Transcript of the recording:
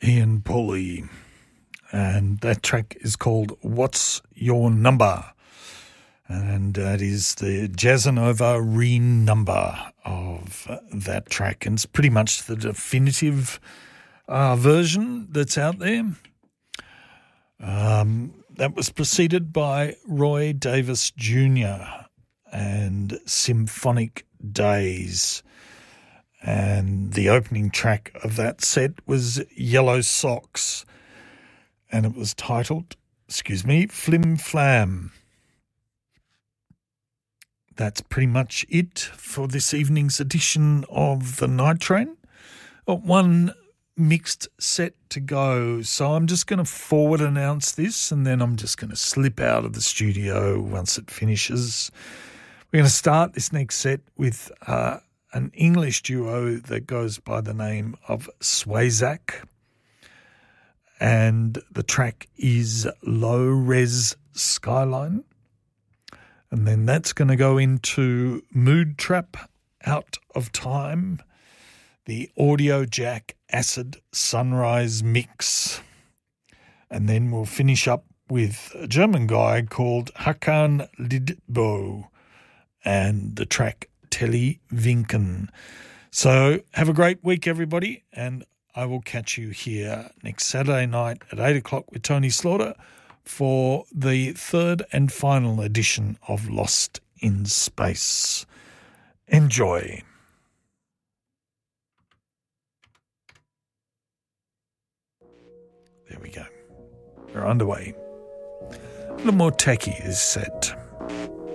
Ian Pauley, and that track is called What's Your Number? And that is the Jazzanova re-number of that track, and it's pretty much the definitive version that's out there. That was preceded by Roy Davis Jr. and Symphonic Days. And the opening track of that set was Yellow Socks, and it was titled, Flim Flam. That's pretty much it for this evening's edition of the Night Train. Got one mixed set to go, so I'm just going to forward announce this, and then I'm just going to slip out of the studio once it finishes. We're going to start this next set with an English duo that goes by the name of Swayzak, and the track is Low Res Skyline, and then that's going to go into Mood Trap, Out of Time, the Audio Jack Acid Sunrise Mix, and then we'll finish up with a German guy called Hakan Lidbo and the track Telly Winken. So have a great week, everybody, and I will catch you here next Saturday night at 8 o'clock with Tony Slaughter for the third and final edition of Lost in Space. Enjoy. There we go. We're underway. A little more techie is set.